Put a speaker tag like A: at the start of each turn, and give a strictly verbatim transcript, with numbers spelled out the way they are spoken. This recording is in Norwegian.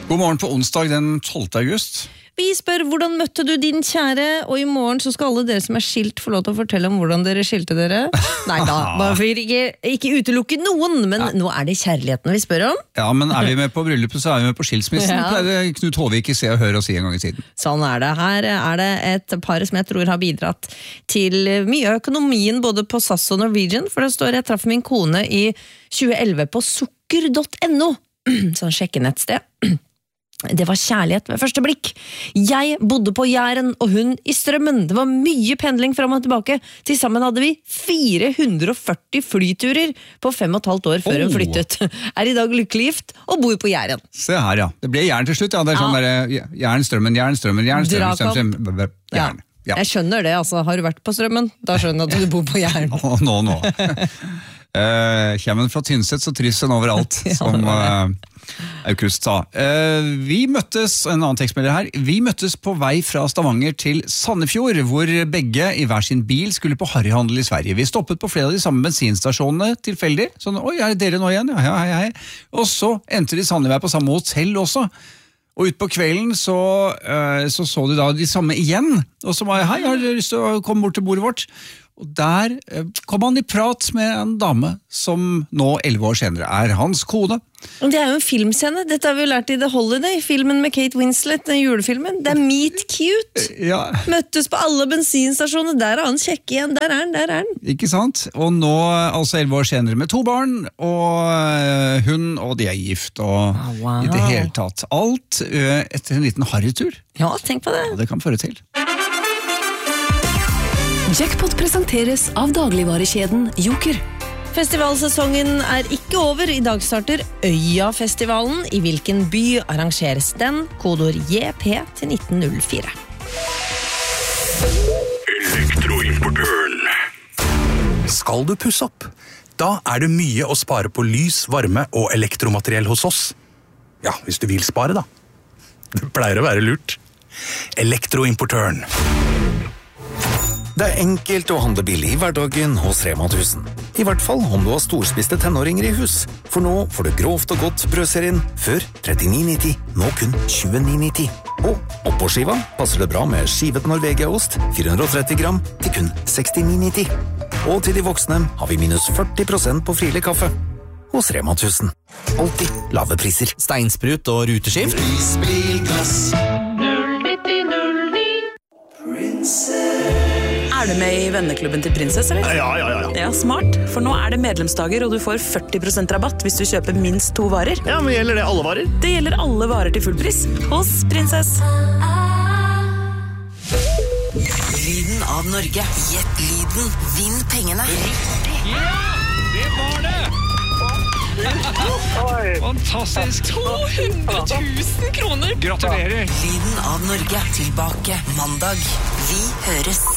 A: God morgen på onsdag den tolvte august.
B: Vi spør hvordan møtte du din kjære, og i morgen så skal alle dere som er skilt få lov til å fortelle om hvordan dere skilte dere. Nei da, bare for ikke, ikke utelukke noen, men ja. Nå er det kjærligheten vi spør om.
A: Ja, men er vi med på bryllupet, så er vi med på skilsmissen.
B: Ja.
A: Pleide Knut Håvik Se og Høre og Si en gang i tiden.
B: Sånn er det. Her er det et par som jeg tror har bidratt til mye økonomien, både på S A S og Norwegian, for det står jeg traff min kone i tjue elleve på sukker punktum no, sånn sjekkenettsted. Det var kjærlighet ved første blikk. Jeg bodde på Jæren, og hun i Strømmen. Det var mye pendling fram og tilbake. Til sammen hadde vi fire hundre og førti flyturer på fem og et halvt år før oh. hun flyttet. Er i dag lykkelig gift og bor på Jæren.
A: Se her, ja. Det ble Jæren til slutt, ja. Det er sånn ja. der, Jæren, Strømmen, Jæren, Strømmen, Jæren, Strømmen, Strømmen, Strømmen, Jæren. Ja.
B: Jeg skjønner det, altså. Har du vært på Strømmen? Da skjønner jeg at du bor på Jæren.
A: Nå, nå, nå. uh, Kjemmen fra Tynset, så tryssen overalt, som... Uh, August sa. Uh, vi møttes, en annen tekstmelder her, vi møttes på vei fra Stavanger til Sandefjord, hvor begge i hver sin bil skulle på harryhandel i Sverige. Vi stoppet på flere av de samme bensinstasjonene tilfeldig. Sånn, oi, er det dere nå igjen? Ja, hei, hei. Og så endte de sannelig på samme hotell også. Og ut på kvelden så, uh, så så du da de samme igjen. Og så var jeg, hei, har du lyst til å komme bort til bordet vårt? Og der uh, kom han i prat med en dame som nå, elleve år senere, er hans kone.
B: Det er jo en filmscene. Dette har vi jo lært i The Holiday, filmen med Kate Winslet, den julefilmen. Det er Meet Cute.
A: Ja.
B: Møttes på alle bensinstasjoner. Der er han kjekk igjen. Der er han, der er han.
A: Ikke sant? Og nå, altså elleve år senere, med to barn, og hun, og de er gift, og oh, wow. I det hele tatt. Alt ø, etter en liten harrytur.
B: Ja, tenk på det.
A: Ja, det kan føre til.
C: Jackpot presenteres av dagligvarekjeden Joker.
B: Festivalsesongen er ikke over. I dag starter Øya-festivalen. I hvilken by arrangeres den? Kodord J P til nitten null fire.
D: Elektroimportøren. Skal du pusse opp? Da er det mye å spare på lys, varme og elektromateriell hos oss. Ja, hvis du vil spare da. Det pleier å være lurt. Elektroimportøren.
E: Det er enkelt å handle billig i hverdagen hos Rema tusen. I hvert fall om du har storspiste tenåringer i hus. For nå får du grovt og godt brødserien før trettini nitti, nå kun tjueni nitti. Og oppå skiva passer det bra med skivet Norvegia-ost, fire hundre og tretti gram, til kun sekstini nitti. Og til de voksne har vi minus førti prosent på frilig kaffe. Hos Rema tusen. Alltid lave priser.
F: Steinsprut og ruteskift.
G: Prisbilglass. null nitti null ni. Princess.
H: Er du med i venneklubben til Princess, eller?
D: Ja, ja, ja.
H: Ja, smart. For nå er det medlemsdager, og du får førti prosent rabatt hvis du kjøper minst to varer.
D: Ja, men gjelder det alle varer?
H: Det gjelder alle varer til full pris. Hos Princess.
C: Lyden av Norge. Gjett lyden. Vinn pengene.
A: Ja, det var det! Fantastisk!
H: to hundre tusen kroner!
A: Gratulerer!
C: Lyden av Norge. Tilbake mandag. Vi høres.